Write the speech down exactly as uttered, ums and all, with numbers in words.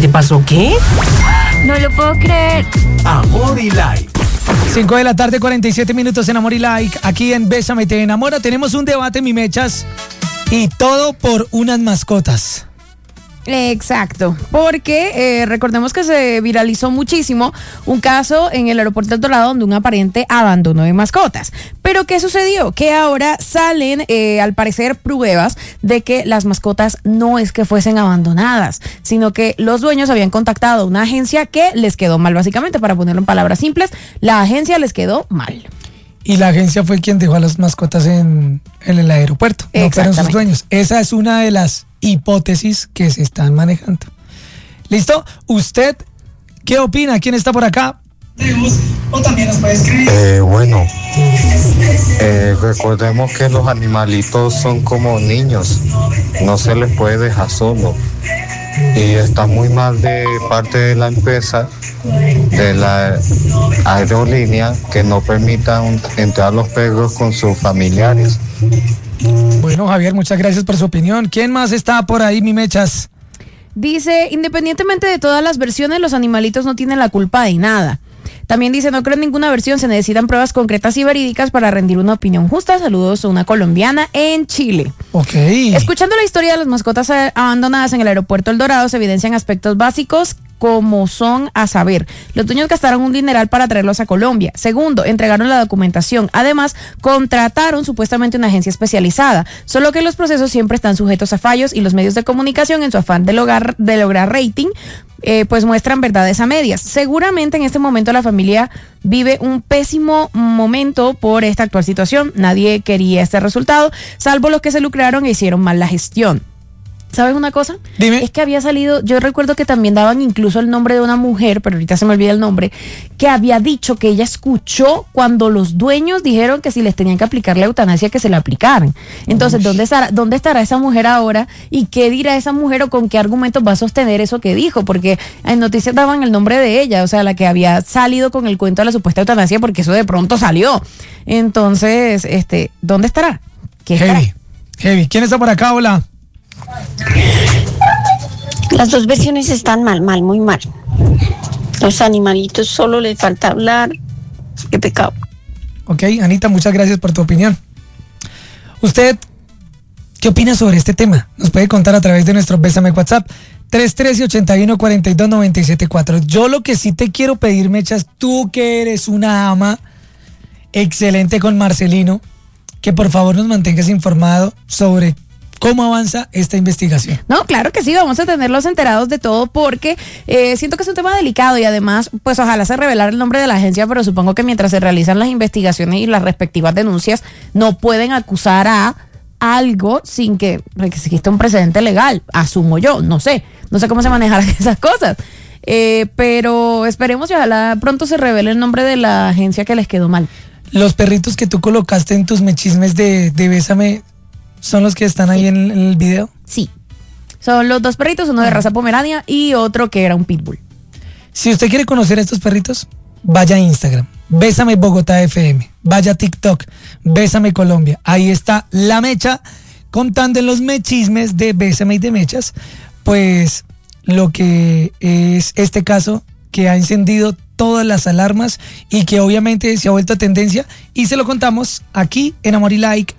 te pasó qué? No lo puedo creer. Amor y Like. cinco de la tarde, cuarenta y siete minutos en Amor y Like. Aquí en Bésame Te Enamora tenemos un debate, mi mechas. Y todo por unas mascotas. Exacto, porque eh, recordemos que se viralizó muchísimo un caso en el aeropuerto del Dorado donde un aparente abandono de mascotas. Pero ¿qué sucedió? Que ahora salen, eh, al parecer, pruebas de que las mascotas no es que fuesen abandonadas, sino que los dueños habían contactado a una agencia que les quedó mal, básicamente, para ponerlo en palabras simples, la agencia les quedó mal. Y la agencia fue quien dejó a las mascotas en, en el aeropuerto, no fueron sus dueños. Esa es una de las hipótesis que se están manejando. ¿Listo? ¿Usted qué opina? ¿Quién está por acá? O también nos puede escribir. Eh, bueno, eh, recordemos que los animalitos son como niños, no se les puede dejar solo. Y está muy mal de parte de la empresa, de la aerolínea, que no permitan entrar los perros con sus familiares. Bueno, Javier, muchas gracias por su opinión. ¿Quién más está por ahí, mi mechas? Dice, independientemente de todas las versiones, los animalitos no tienen la culpa de nada. También dice, no creo en ninguna versión, se necesitan pruebas concretas y verídicas para rendir una opinión justa. Saludos a una colombiana en Chile. Ok. Escuchando la historia de las mascotas abandonadas en el aeropuerto El Dorado, se evidencian aspectos básicos como son, a saber, los dueños gastaron un dineral para traerlos a Colombia. Segundo, entregaron la documentación. Además, contrataron supuestamente una agencia especializada, solo que los procesos siempre están sujetos a fallos y los medios de comunicación, en su afán de lograr, de lograr rating, eh, pues muestran verdades a medias. Seguramente en este momento la familia vive un pésimo momento por esta actual situación. Nadie quería este resultado, salvo los que se lucraron e hicieron mal la gestión. ¿Sabes una cosa? Dime. Es que había salido, yo recuerdo que también daban incluso el nombre de una mujer, pero ahorita se me olvida el nombre, que había dicho que ella escuchó cuando los dueños dijeron que si les tenían que aplicar la eutanasia, que se la aplicaran. Entonces, ¿dónde estará, dónde estará esa mujer ahora? ¿Y qué dirá esa mujer o con qué argumentos va a sostener eso que dijo? Porque en noticias daban el nombre de ella, o sea, la que había salido con el cuento de la supuesta eutanasia, porque eso de pronto salió. Entonces, este, ¿dónde estará? ¿Qué estará? Heavy, heavy. ¿Quién está por acá? Hola. Las dos versiones están mal, mal, muy mal. Los animalitos solo les falta hablar. Qué pecado. Ok, Anita, muchas gracias por tu opinión. ¿Usted qué opina sobre este tema? Nos puede contar a través de nuestro Bésame WhatsApp tres uno tres, ocho uno, cuatro dos, nueve siete cuatro. Yo lo que sí te quiero pedir, Mechas, tú que eres una ama excelente con Marcelino, que por favor nos mantengas informado sobre cómo avanza esta investigación. No, claro que sí, vamos a tenerlos enterados de todo porque eh, siento que es un tema delicado y además, pues ojalá se revelara el nombre de la agencia, pero supongo que mientras se realizan las investigaciones y las respectivas denuncias, no pueden acusar a algo sin que, que exista un precedente legal, asumo yo, no sé, no sé cómo se manejarán esas cosas. Eh, pero esperemos y ojalá pronto se revele el nombre de la agencia que les quedó mal. Los perritos que tú colocaste en tus mechismes de, de Bésame, ¿son los que están ahí sí. en, en el video? Sí. Son los dos perritos, uno de raza pomerania y otro que era un pitbull. Si usted quiere conocer a estos perritos, vaya a Instagram, Bésame Bogotá F M, vaya a TikTok, Bésame Colombia. Ahí está la mecha contando en los mechismes de Bésame y de Mechas, pues lo que es este caso que ha encendido todas las alarmas y que obviamente se ha vuelto tendencia y se lo contamos aquí en Amor y Like.